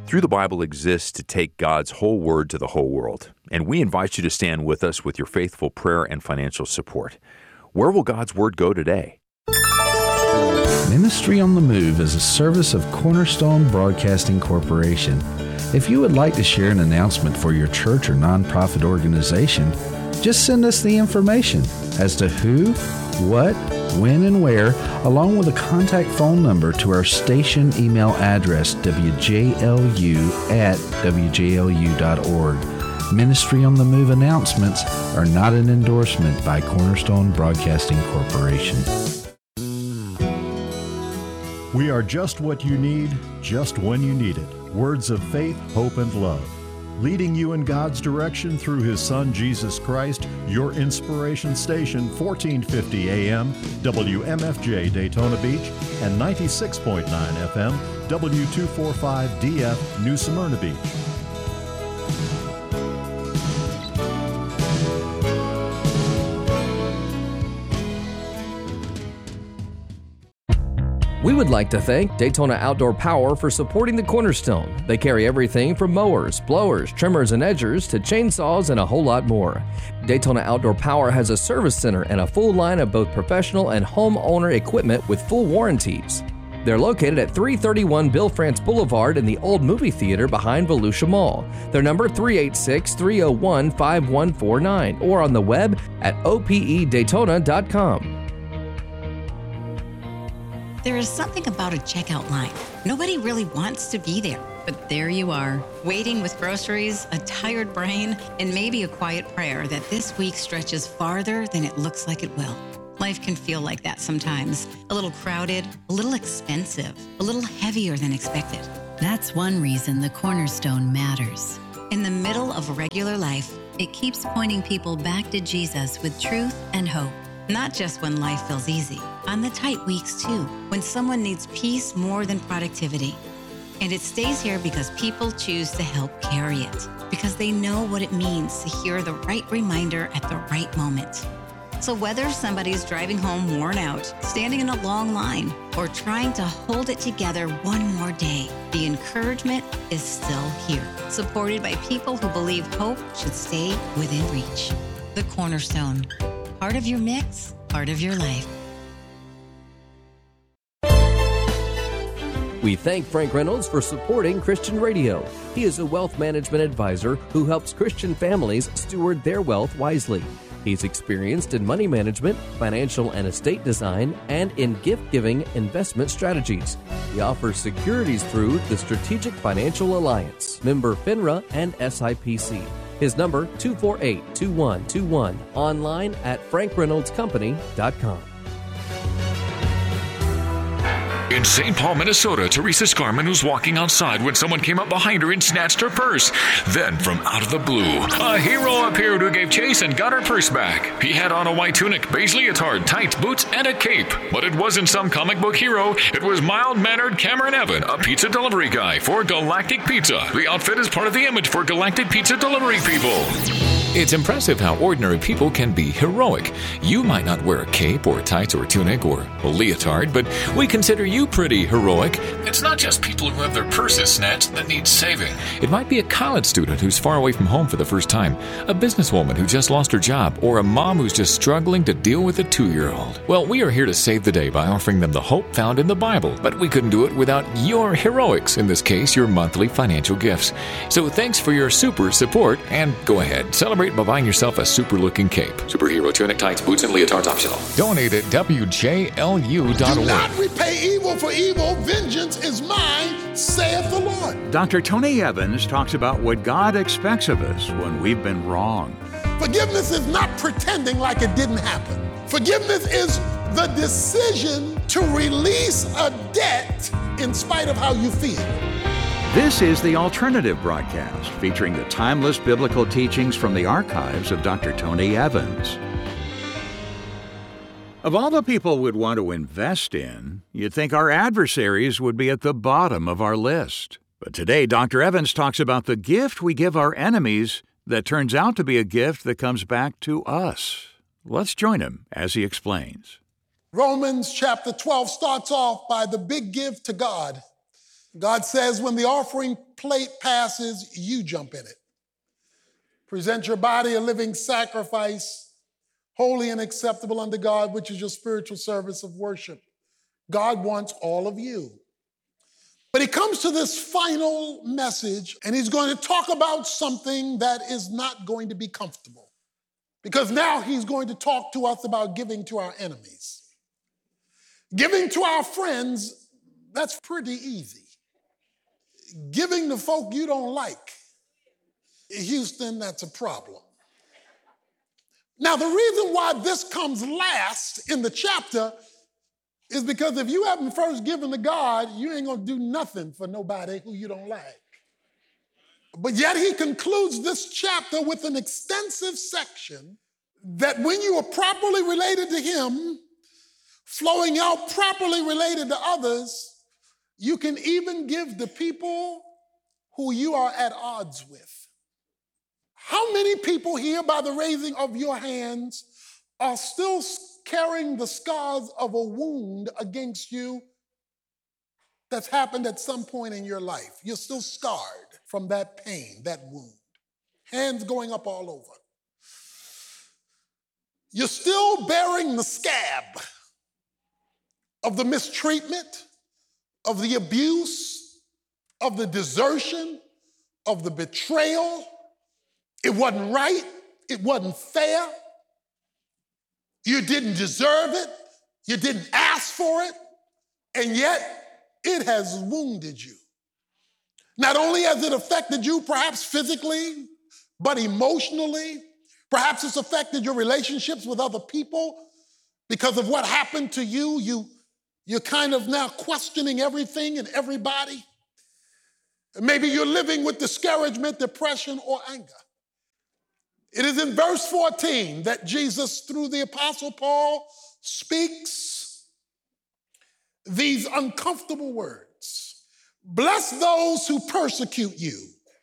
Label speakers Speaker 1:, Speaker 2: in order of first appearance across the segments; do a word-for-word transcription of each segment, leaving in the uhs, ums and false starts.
Speaker 1: Through the Bible exists to take God's whole word to the whole world, and we invite you to stand with us with your faithful prayer and financial support. Where will God's word go today?
Speaker 2: Ministry on the Move is a service of Cornerstone Broadcasting Corporation. If you would like to share an announcement for your church or nonprofit organization, just send us the information as to who, what, when, and where, along with a contact phone number to our station email address, w j l u at w j l u dot org. Ministry on the Move announcements are not an endorsement by Cornerstone Broadcasting Corporation.
Speaker 3: We are just what you need, just when you need it. Words of faith, hope, and love. Leading you in God's direction through His Son, Jesus Christ, your inspiration station, fourteen fifty A M, W M F J Daytona Beach, and ninety-six point nine F M, W two forty-five D F, New Smyrna Beach.
Speaker 4: We would like to thank Daytona Outdoor Power for supporting the Cornerstone. They carry everything from mowers, blowers, trimmers, and edgers to chainsaws and a whole lot more. Daytona Outdoor Power has a service center and a full line of both professional and homeowner equipment with full warranties. They're located at three thirty-one Bill France Boulevard in the old movie theater behind Volusia Mall. Their number three eight six, three oh one, five one four nine or on the web at o p e daytona dot com.
Speaker 5: There is something about a checkout line. Nobody really wants to be there, but there you are, waiting with groceries, a tired brain, and maybe a quiet prayer that this week stretches farther than it looks like it will. Life can feel like that sometimes. A little crowded, a little expensive, a little heavier than expected.
Speaker 6: That's one reason the Cornerstone matters.
Speaker 5: In the middle of regular life,
Speaker 6: It keeps pointing people back to Jesus with truth and hope.
Speaker 5: not just when life feels easy, on the tight weeks too, when someone needs peace more than productivity. And it stays here because people choose to help carry it, because they know what it means to hear the right reminder at the right moment. So whether somebody's driving home worn out, standing in a long line, or trying to hold it together one more day, the encouragement is still here, supported by people who believe hope should stay within reach. The Cornerstone. Part of your mix, part of your life.
Speaker 4: We thank Frank Reynolds for supporting Christian Radio. He is a wealth management advisor who helps Christian families steward their wealth wisely. He's experienced in money management, financial and estate design, and in gift-giving investment strategies. He offers securities through the Strategic Financial Alliance, member FINRA and S I P C. His number, two four eight, two one two one, online at frank reynolds company dot com.
Speaker 7: In Saint Paul, Minnesota, Teresa Scarman was walking outside when someone came up behind her and snatched her purse. Then, from out of the blue, a hero appeared who gave chase and got her purse back. He had on a white tunic, beige leotard, tights, boots, and a cape. But it wasn't some comic book hero. It was mild-mannered Cameron Evan, a pizza delivery guy for Galactic Pizza. The outfit is part of the image for Galactic Pizza delivery people. It's impressive how ordinary people can be heroic. You might not wear a cape or tights or tunic or a leotard, but we consider you pretty heroic. It's not just people who have their purses snatched that need saving. It might be a college student who's far away from home for the first time, a businesswoman who just lost her job, or a mom who's just struggling to deal with a two-year-old. Well, we are here to save the day by offering them the hope found in the Bible, but we couldn't do it without your heroics, in this case, your monthly financial gifts. So thanks for your super support, and go ahead, celebrate by buying yourself a super-looking cape. Superhero tunic, tights, boots, and leotards optional. Donate at w j l u dot org.
Speaker 8: Do not repay evil for evil. Vengeance is mine, saith the Lord.
Speaker 9: Doctor Tony Evans talks about what God expects of us when we've been wrong.
Speaker 8: Forgiveness is not pretending like it didn't happen. Forgiveness is the decision to release a debt in spite of how you feel.
Speaker 9: This is the Alternative Broadcast, featuring the timeless biblical teachings from the archives of Doctor Tony Evans. Of all the people we'd want to invest in, you'd think our adversaries would be at the bottom of our list. But today, Doctor Evans talks about the gift we give our enemies that turns out to be a gift that comes back to us. Let's join him as he explains.
Speaker 8: Romans chapter twelve starts off by the big give to God. God says when the offering plate passes, you jump in it. Present your body a living sacrifice, holy and acceptable unto God, which is your spiritual service of worship. God wants all of you. But he comes to this final message, and he's going to talk about something that is not going to be comfortable. Because now he's going to talk to us about giving to our enemies. Giving to our friends, that's pretty easy. Giving to folk you don't like, Houston, that's a problem. Now, the reason why this comes last in the chapter is because if you haven't first given to God, you ain't gonna do nothing for nobody who you don't like. But yet he concludes this chapter with an extensive section that when you are properly related to him, flowing out properly related to others, you can even give to people who you are at odds with. How many people here, by the raising of your hands, are still carrying the scars of a wound against you that's happened at some point in your life? You're still scarred from that pain, that wound. Hands going up all over. You're still bearing the scab of the mistreatment, of the abuse, of the desertion, of the betrayal. It wasn't right. It wasn't fair. You didn't deserve it. You didn't ask for it. And yet, it has wounded you. Not only has it affected you, perhaps physically, but emotionally. Perhaps it's affected your relationships with other people. Because of what happened to you, you, you're kind of now questioning everything and everybody. Maybe you're living with discouragement, depression, or anger. It is in verse fourteen that Jesus, through the Apostle Paul, speaks these uncomfortable words. Bless those who persecute you.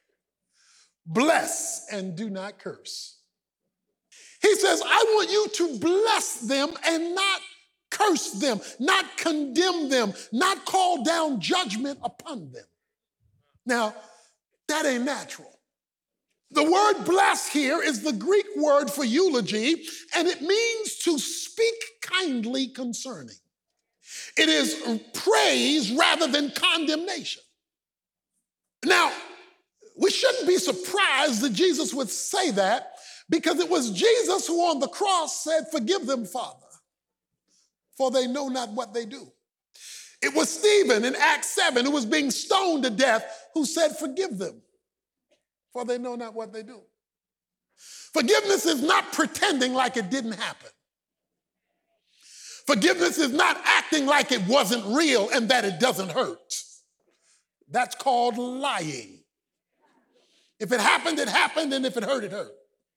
Speaker 8: Bless and do not curse. He says, I want you to bless them and not curse them, not condemn them, not call down judgment upon them. Now, that ain't natural. The word bless here is the Greek word for eulogy, and it means to speak kindly concerning. It is praise rather than condemnation. Now, we shouldn't be surprised that Jesus would say that, because it was Jesus who on the cross said, forgive them, Father, for they know not what they do. It was Stephen in Acts seven, who was being stoned to death, who said, forgive them, for they know not what they do. Forgiveness is not pretending like it didn't happen. Forgiveness is not acting like it wasn't real and that it doesn't hurt. That's called lying. If it happened, it happened, and if it hurt, it hurt.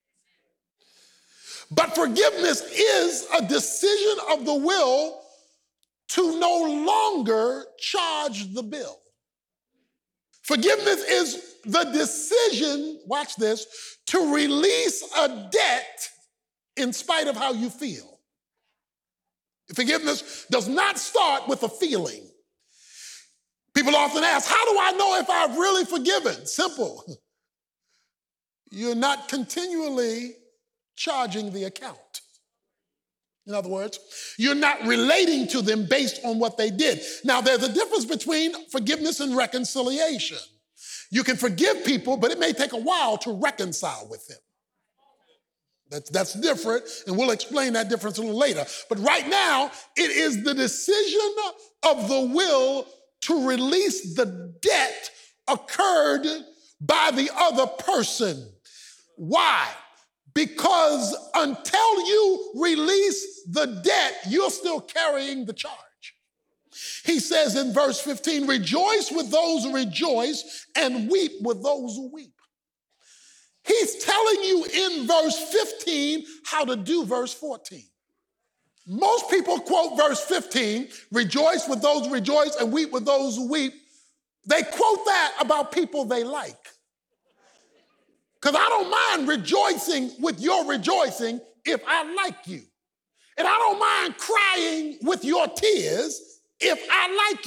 Speaker 8: But forgiveness is a decision of the will to no longer charge the bill. Forgiveness is the decision, watch this, to release a debt in spite of how you feel. Forgiveness does not start with a feeling. People often ask, how do I know if I've really forgiven? Simple. You're not continually charging the account. In other words, you're not relating to them based on what they did. Now, there's a difference between forgiveness and reconciliation. You can forgive people, but it may take a while to reconcile with them. That's, that's different, and we'll explain that difference a little later. But right now, it is the decision of the will to release the debt occurred by the other person. Why? Because until you release the debt, you're still carrying the charge. He says in verse fifteen, rejoice with those who rejoice and weep with those who weep. He's telling you in verse fifteen how to do verse fourteen. Most people quote verse fifteen, rejoice with those who rejoice and weep with those who weep. They quote that about people they like. Because I don't mind rejoicing with your rejoicing if I like you. And I don't mind crying with your tears if I like you.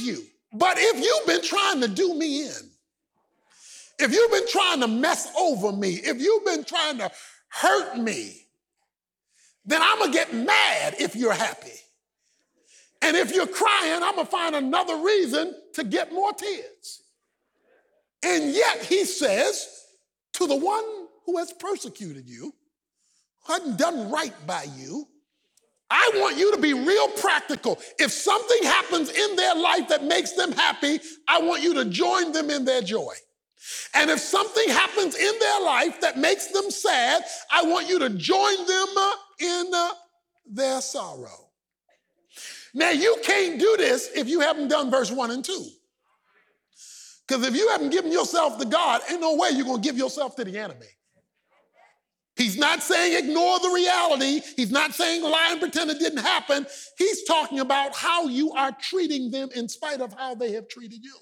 Speaker 8: But if you've been trying to do me in, if you've been trying to mess over me, if you've been trying to hurt me, then I'm going to get mad if you're happy. And if you're crying, I'm going to find another reason to get more tears. And yet he says to the one who has persecuted you, who hadn't done right by you, I want you to be real practical. If something happens in their life that makes them happy, I want you to join them in their joy. And if something happens in their life that makes them sad, I want you to join them in their sorrow. Now, you can't do this if you haven't done verse one and two. Because if you haven't given yourself to God, ain't no way you're going to give yourself to the enemy. He's not saying ignore the reality. He's not saying lie and pretend it didn't happen. He's talking about how you are treating them in spite of how they have treated you.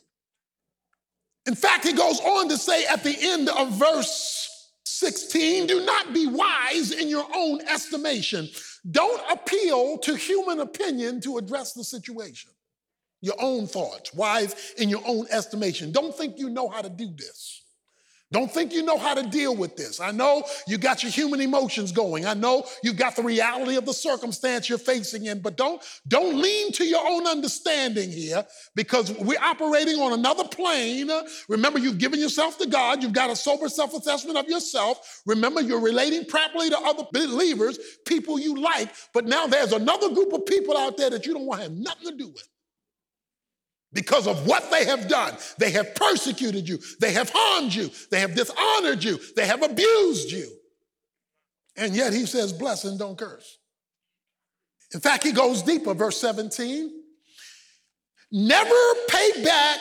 Speaker 8: In fact, he goes on to say at the end of verse sixteen, do not be wise in your own estimation. Don't appeal to human opinion to address the situation. Your own thoughts, wise in your own estimation. Don't think you know how to do this. Don't think you know how to deal with this. I know you got your human emotions going. I know you've got the reality of the circumstance you're facing in, but don't, don't lean to your own understanding here because we're operating on another plane. Remember, you've given yourself to God. You've got a sober self-assessment of yourself. Remember, you're relating properly to other believers, people you like, but now there's another group of people out there that you don't want to have nothing to do with. Because of what they have done. They have persecuted you. They have harmed you. They have dishonored you. They have abused you. And yet he says, bless and don't curse. In fact, he goes deeper, verse seventeen. Never pay back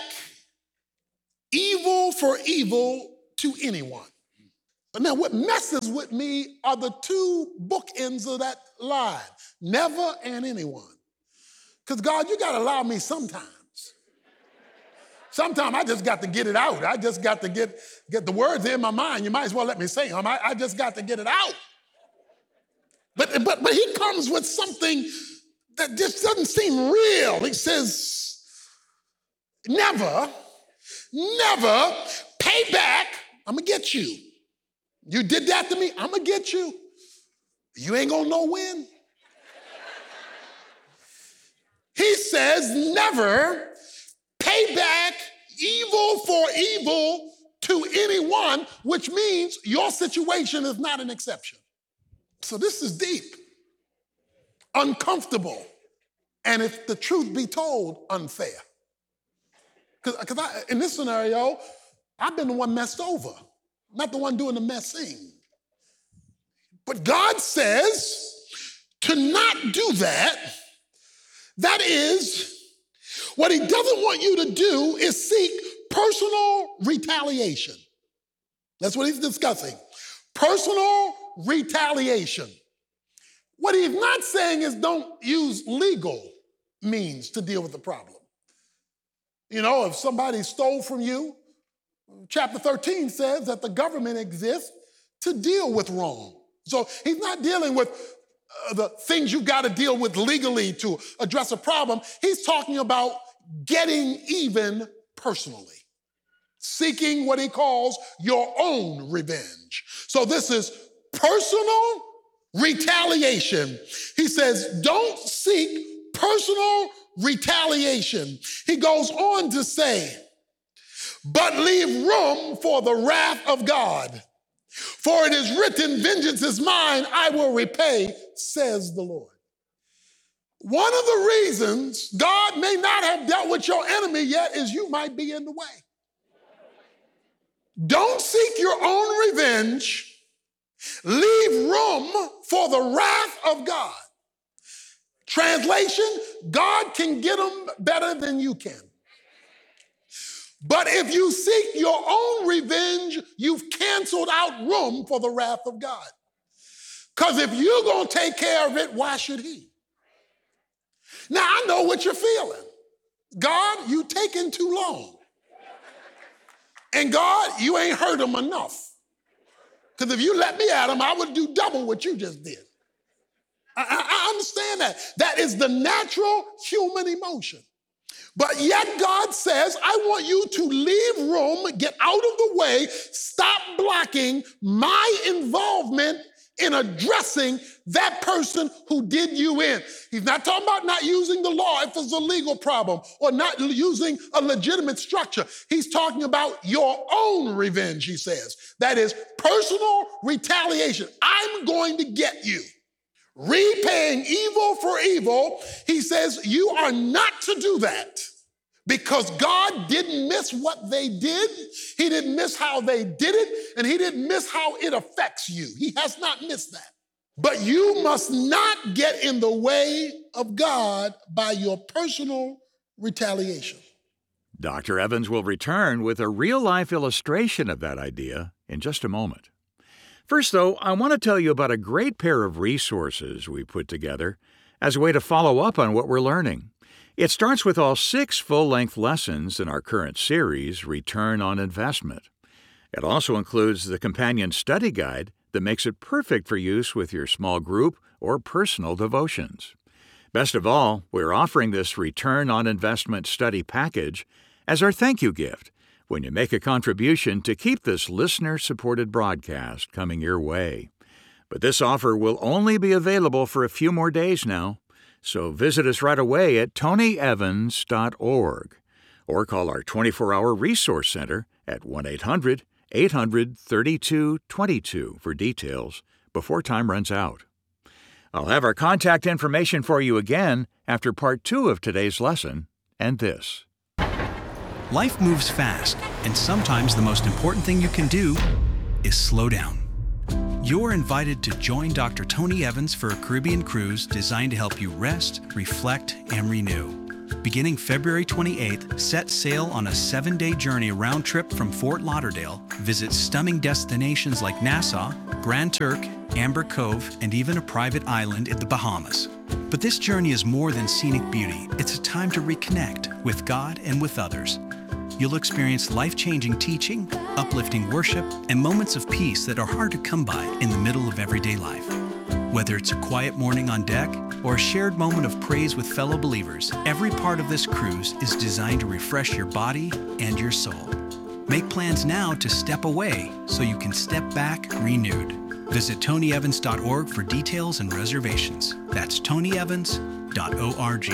Speaker 8: evil for evil to anyone. But now what messes with me are the two bookends of that line. Never and anyone. Because God, you got to allow me sometimes. Sometimes I just got to get it out. I just got to get, get the words in my mind. You might as well let me say them. I, I just got to get it out. But, but, but he comes with something that just doesn't seem real. He says, never, never pay back. I'm going to get you. You did that to me, I'm going to get you. You ain't going to know when. He says, never pay back evil for evil to anyone, which means your situation is not an exception. So this is deep, uncomfortable, and if the truth be told, unfair. Because in this scenario, I've been the one messed over, not the one doing the messing. But God says to not do that. That is, what he doesn't want you to do is seek personal retaliation. That's what he's discussing. Personal retaliation. What he's not saying is don't use legal means to deal with the problem. You know, if somebody stole from you, chapter thirteen says that the government exists to deal with wrong. So he's not dealing with uh, the things you've got to deal with legally to address a problem. He's talking about getting even personally, seeking what he calls your own revenge. So this is personal retaliation. He says, don't seek personal retaliation. He goes on to say, but leave room for the wrath of God. For it is written, vengeance is mine, I will repay, says the Lord. One of the reasons God may not have dealt with your enemy yet is you might be in the way. Don't seek your own revenge. Leave room for the wrath of God. Translation, God can get them better than you can. But if you seek your own revenge, you've canceled out room for the wrath of God. Because if you're going to take care of it, why should he? Now, I know what you're feeling. God, you taking too long. And God, you ain't hurt him enough. Because if you let me at him, I would do double what you just did. I, I, I understand that. That is the natural human emotion. But yet God says, I want you to leave room, get out of the way, stop blocking my involvement in addressing that person who did you in. He's not talking about not using the law if it's a legal problem or not using a legitimate structure. He's talking about your own revenge, he says. That is personal retaliation. I'm going to get you. Repaying evil for evil, he says you are not to do that because God didn't miss what they did. He didn't miss how they did it, and he didn't miss how it affects you. He has not missed that. But you must not get in the way of God by your personal retaliation.
Speaker 9: Doctor Evans will return with a real-life illustration of that idea in just a moment. First, though, I want to tell you about a great pair of resources we put together as a way to follow up on what we're learning. It starts with all six full-length lessons in our current series, Return on Investment. It also includes the companion study guide that makes it perfect for use with your small group or personal devotions. Best of all, we're offering this Return on Investment study package as our thank you gift when you make a contribution to keep this listener-supported broadcast coming your way. But this offer will only be available for a few more days now, so visit us right away at tony evans dot org or call our twenty-four hour resource center at one eight hundred eight hundred thirty-two twenty-two for details before time runs out. I'll have our contact information for you again after part two of today's lesson and this.
Speaker 10: Life moves fast, and sometimes the most important thing you can do is slow down. You're invited to join Doctor Tony Evans for a Caribbean cruise designed to help you rest, reflect, and renew. Beginning February twenty-eighth, set sail on a seven-day journey round trip from Fort Lauderdale. Visit stunning destinations like Nassau, Grand Turk, Amber Cove, and even a private island in the Bahamas. But this journey is more than scenic beauty. It's a time to reconnect with God and with others. You'll experience life-changing teaching, uplifting worship, and moments of peace that are hard to come by in the middle of everyday life. Whether it's a quiet morning on deck or a shared moment of praise with fellow believers, every part of this cruise is designed to refresh your body and your soul. Make plans now to step away so you can step back renewed. Visit tony evans dot org for details and reservations. That's tony evans dot org.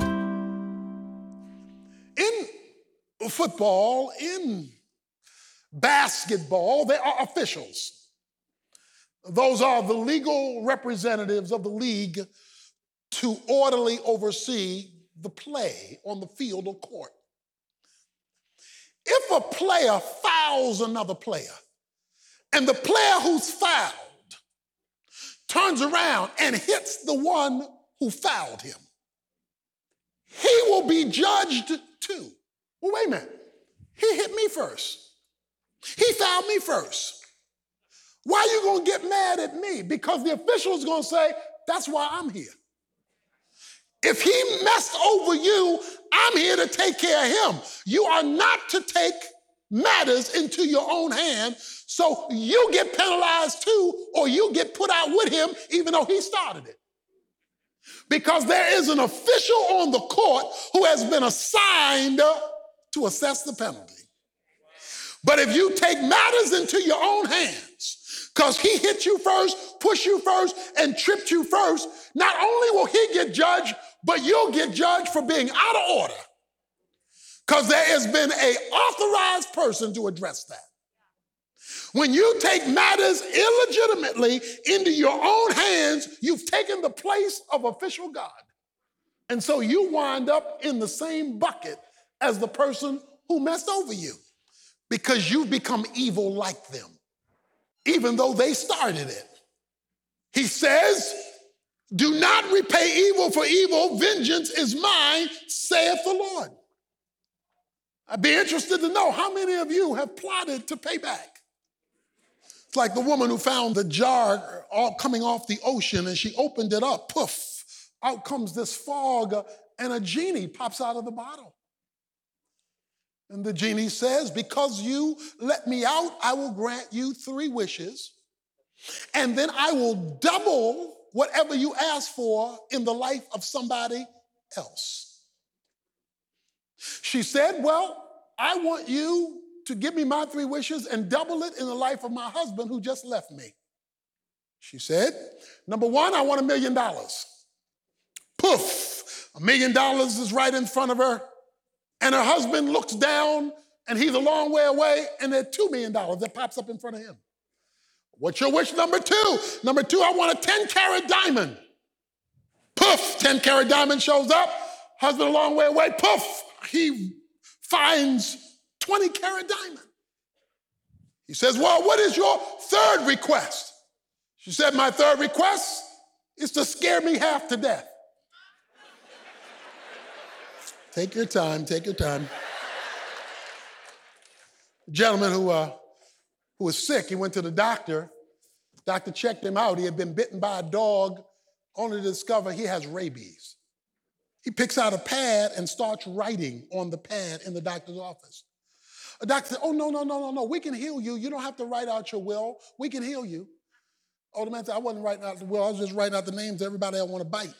Speaker 8: In football, in basketball, there are officials. Those are the legal representatives of the league to orderly oversee the play on the field or court. If a player fouls another player, and the player who's fouled turns around and hits the one who fouled him, he will be judged too. Well, wait a minute. He hit me first. He fouled me first. Why are you going to get mad at me? Because the official is going to say, that's why I'm here. If he messed over you, I'm here to take care of him. You are not to take matters into your own hand, so you get penalized too, or you get put out with him, even though he started it. Because there is an official on the court who has been assigned to assess the penalty. But if you take matters into your own hands, because he hit you first, pushed you first, and tripped you first, not only will he get judged, but you'll get judged for being out of order. Because there has been an authorized person to address that. When you take matters illegitimately into your own hands, you've taken the place of official God. And so you wind up in the same bucket as the person who messed over you, because you've become evil like them, even though they started it. He says, do not repay evil for evil. Vengeance is mine, saith the Lord. I'd be interested to know how many of you have plotted to pay back. It's like the woman who found the jar all coming off the ocean, and she opened it up. Poof, out comes this fog, and a genie pops out of the bottle. And the genie says, because you let me out, I will grant you three wishes, and then I will double whatever you ask for in the life of somebody else. She said, well, I want you to give me my three wishes and double it in the life of my husband who just left me. She said, number one, I want a million dollars. Poof, a million dollars is right in front of her. And her husband looks down and he's a long way away and there's two million dollars that pops up in front of him. What's your wish number two? Number two, I want a ten carat diamond. Poof, ten carat diamond shows up. Husband a long way away. Poof, he finds twenty carat diamond. He says, well, what is your third request? She said, my third request is to scare me half to death. Take your time, take your time. A gentleman who, uh, who was sick, he went to the doctor. Doctor checked him out. He had been bitten by a dog, only to discover he has rabies. He picks out a pad and starts writing on the pad in the doctor's office. A doctor said, oh, no, no, no, no, no, we can heal you. You don't have to write out your will. We can heal you. Oh, the man said, I wasn't writing out the will. I was just writing out the names of everybody I want to bite.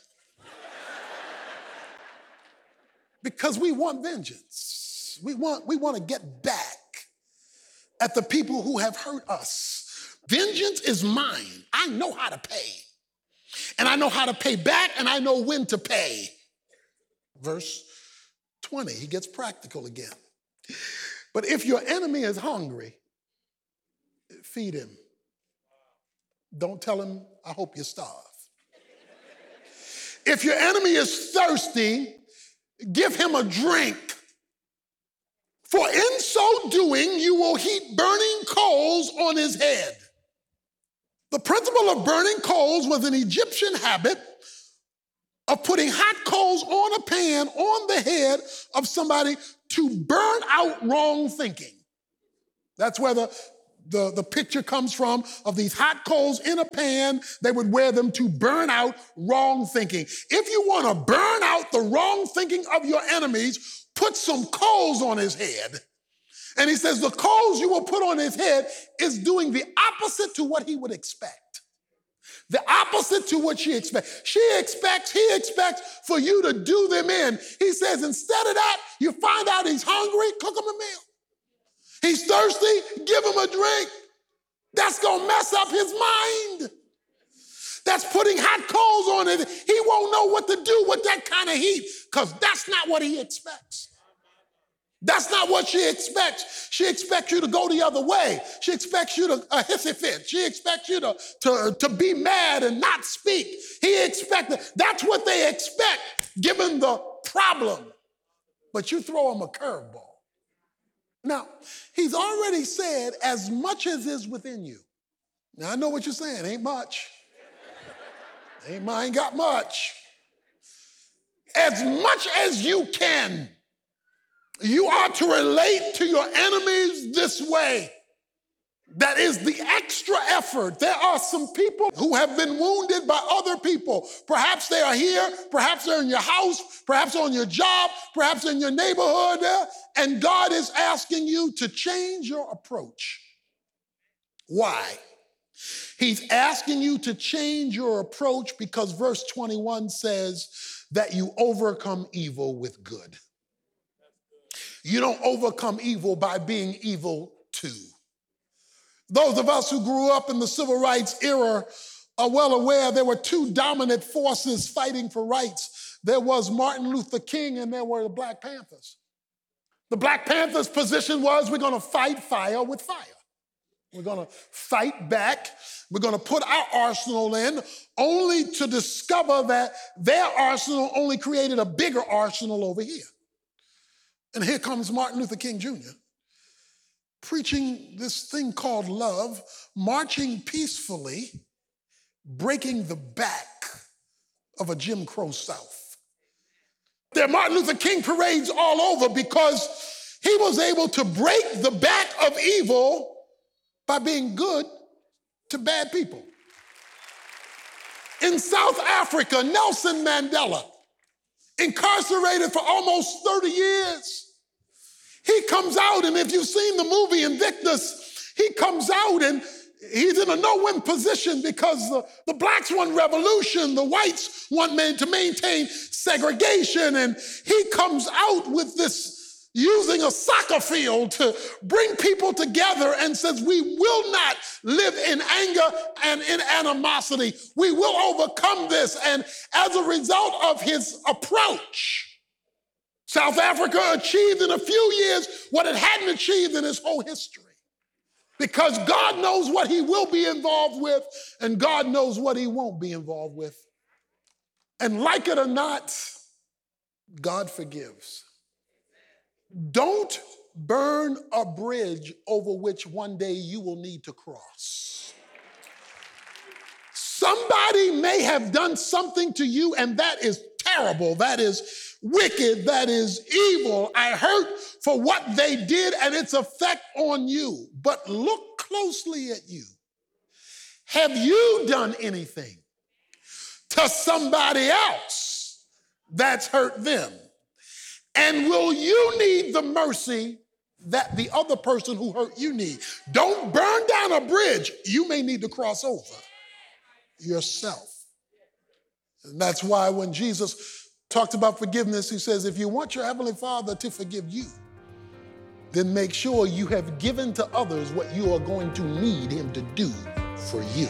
Speaker 8: Because we want vengeance. We want, we want to get back at the people who have hurt us. Vengeance is mine. I know how to pay. And I know how to pay back, and I know when to pay. Verse twenty, he gets practical again. But if your enemy is hungry, feed him. Don't tell him, I hope you starve. If your enemy is thirsty, give him a drink. For in so doing, you will heap burning coals on his head. The principle of burning coals was an Egyptian habit of putting hot coals on a pan on the head of somebody to burn out wrong thinking. That's where the, the, the picture comes from of these hot coals in a pan. They would wear them to burn out wrong thinking. If you want to burn out the wrong thinking of your enemies, put some coals on his head. And he says the coals you will put on his head is doing the opposite to what he would expect. The opposite to what she expects. She expects, he expects for you to do them in. He says instead of that, you find out he's hungry, cook him a meal. He's thirsty, give him a drink. That's going to mess up his mind. That's putting hot coals on it. He won't know what to do with that kind of heat because that's not what he expects. That's not what she expects. She expects you to go the other way. She expects you to a hissy fit. She expects you to, to, to be mad and not speak. He expects, that's what they expect given the problem. But you throw him a curveball. Now, he's already said as much as is within you. Now, I know what you're saying. Ain't much. Ain't mine got much. As much as you can. You are to relate to your enemies this way. That is the extra effort. There are some people who have been wounded by other people. Perhaps they are here, perhaps they're in your house, perhaps on your job, perhaps in your neighborhood there, and God is asking you to change your approach. Why? He's asking you to change your approach because verse twenty-one says that you overcome evil with good. You don't overcome evil by being evil too. Those of us who grew up in the civil rights era are well aware there were two dominant forces fighting for rights. There was Martin Luther King and there were the Black Panthers. The Black Panthers' position was we're going to fight fire with fire. We're going to fight back. We're going to put our arsenal in only to discover that their arsenal only created a bigger arsenal over here. And here comes Martin Luther King Junior preaching this thing called love, marching peacefully, breaking the back of a Jim Crow South. There are Martin Luther King parades all over because he was able to break the back of evil by being good to bad people. In South Africa, Nelson Mandela, incarcerated for almost thirty years, he comes out, and if you've seen the movie Invictus, he comes out and he's in a no-win position because the, the blacks want revolution, the whites want men to maintain segregation, and he comes out with this using a soccer field to bring people together and says, we will not live in anger and in animosity. We will overcome this. And as a result of his approach, South Africa achieved in a few years what it hadn't achieved in its whole history. Because God knows what he will be involved with, and God knows what he won't be involved with. And like it or not, God forgives. Don't burn a bridge over which one day you will need to cross. Somebody may have done something to you, and that is terrible. That is wicked, that is evil. I hurt for what they did and its effect on you. But look closely at you. Have you done anything to somebody else that's hurt them? And will you need the mercy that the other person who hurt you need? Don't burn down a bridge. You may need to cross over yourself. And that's why when Jesus talked about forgiveness, he says, if you want your Heavenly Father to forgive you, then make sure you have given to others what you are going to need him to do for you.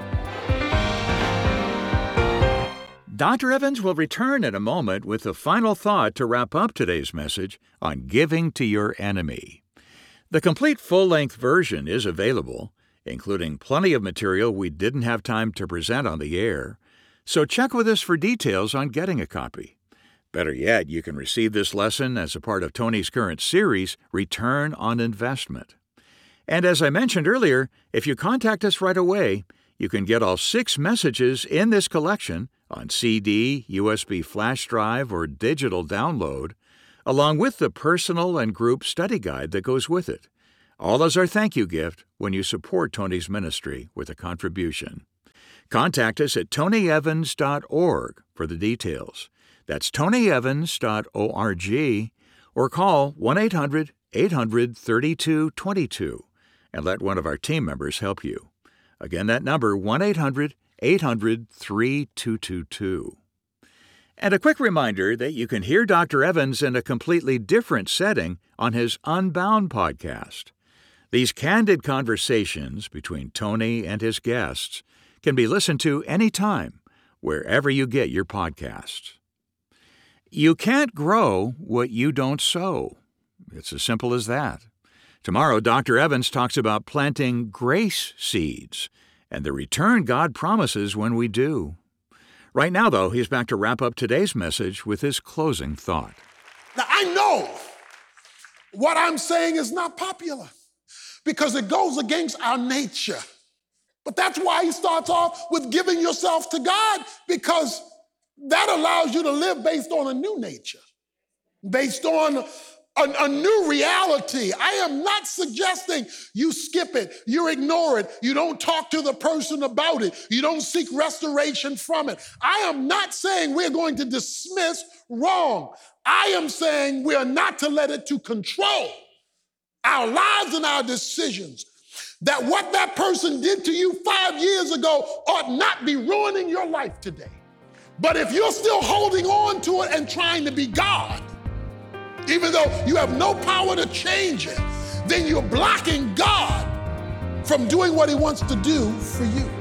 Speaker 9: Doctor Evans will return in a moment with the final thought to wrap up today's message on giving to your enemy. The complete full-length version is available, including plenty of material we didn't have time to present on the air. So check with us for details on getting a copy. Better yet, you can receive this lesson as a part of Tony's current series, Return on Investment. And as I mentioned earlier, if you contact us right away, you can get all six messages in this collection on C D, U S B flash drive, or digital download, along with the personal and group study guide that goes with it, all as our thank you gift when you support Tony's ministry with a contribution. Contact us at tony evans dot org for the details. That's tony evans dot org, or call one eight hundred eight hundred thirty-two twenty-two and let one of our team members help you. Again, that number, one eight hundred eight hundred thirty-two twenty-two. And a quick reminder that you can hear Doctor Evans in a completely different setting on his Unbound podcast. These candid conversations between Tony and his guests can be listened to anytime, wherever you get your podcasts. You can't grow what you don't sow. It's as simple as that. Tomorrow, Doctor Evans talks about planting grace seeds and the return God promises when we do. Right now, though, he's back to wrap up today's message with his closing thought.
Speaker 8: Now, I know what I'm saying is not popular because it goes against our nature. But that's why he starts off with giving yourself to God, because that allows you to live based on a new nature, based on a, a new reality. I am not suggesting you skip it, you ignore it, you don't talk to the person about it, you don't seek restoration from it. I am not saying we're going to dismiss wrong. I am saying we are not to let it to control our lives and our decisions. That what that person did to you five years ago ought not be ruining your life today. But if you're still holding on to it and trying to be God, even though you have no power to change it, then you're blocking God from doing what he wants to do for you.